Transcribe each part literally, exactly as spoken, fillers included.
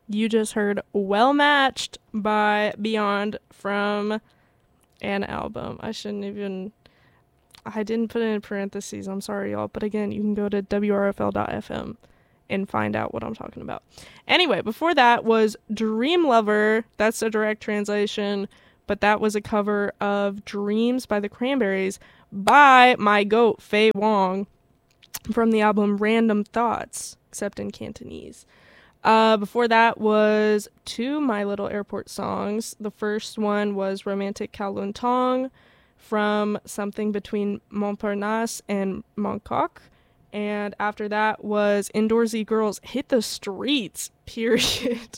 You just heard Well Matched by Beyond from an album. I shouldn't even... I didn't put it in parentheses. I'm sorry, y'all. But again, you can go to W R F L dot F M and find out what I'm talking about. Anyway, before that was Dream Lover. That's a direct translation, but that was a cover of Dreams by the Cranberries by my goat, Faye Wong, from the album Random Thoughts, except in Cantonese. Uh, before that was two My Little Airport songs. The first one was Romantic Kowloon Tong from something between Montparnasse and Mongkok. And after that was Indoorsy Girls Hit the Streets, period.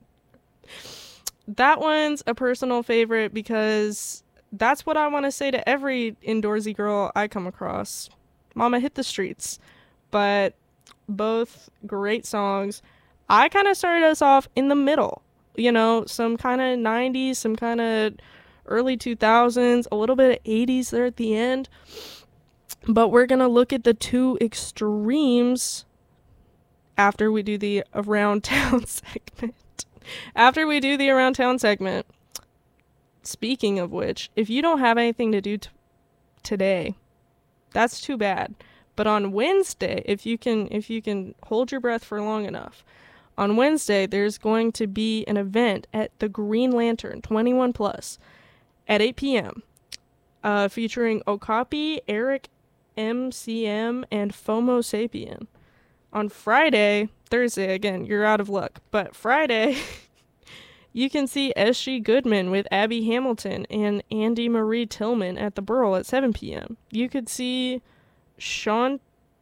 That one's a personal favorite because that's what I want to say to every Indoorsy girl I come across. Mama, hit the streets. But both great songs. I kind of started us off in the middle. You know, some kind of nineties, some kind of early two thousands, a little bit of eighties there at the end. But we're going to look at the two extremes after we do the Around Town segment. After we do the Around Town segment. Speaking of which, if you don't have anything to do t- today, that's too bad. But on Wednesday, if you can if you can hold your breath for long enough, on Wednesday there's going to be an event at the Green Lantern twenty-one plus at eight p.m. Uh, featuring Okapi, Eric M C M, and FOMO Sapien. On Friday, Thursday, again, you're out of luck, but Friday, you can see S G Goodman with Abby Hamilton and Andy Marie Tillman at the Burl at seven p.m. You could see Shanthony,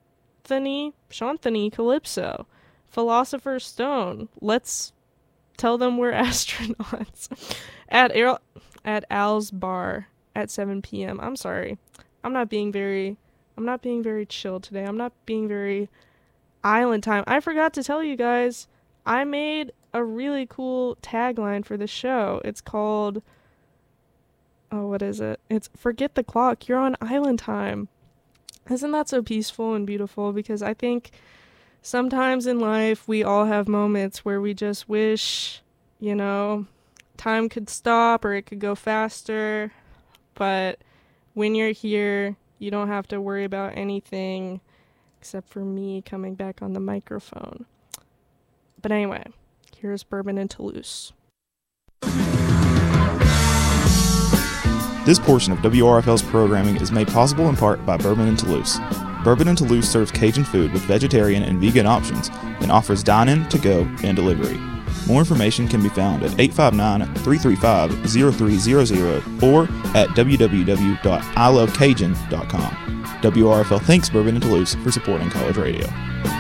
Shanthony Calypso, Philosopher's Stone, Let's Tell Them We're Astronauts, at, Al- at Al's Bar at seven p.m. I'm sorry. I'm not being very... I'm not being very chill today. I'm not being very island time. I forgot to tell you guys, I made a really cool tagline for the show. It's called, oh, what is it? It's Forget the Clock. You're on island time. Isn't that so peaceful and beautiful? Because I think sometimes in life we all have moments where we just wish, you know, time could stop or it could go faster. But when you're here, you don't have to worry about anything except for me coming back on the microphone. But anyway, here's Bourbon and Toulouse. This portion of W R F L's programming is made possible in part by Bourbon and Toulouse. Bourbon and Toulouse serves Cajun food with vegetarian and vegan options and offers dine-in, to-go, and delivery. More information can be found at eight five nine, three three five, zero three zero zero or at w w w dot i love cajun dot com. W R F L thanks Bourbon and Toulouse for supporting college radio.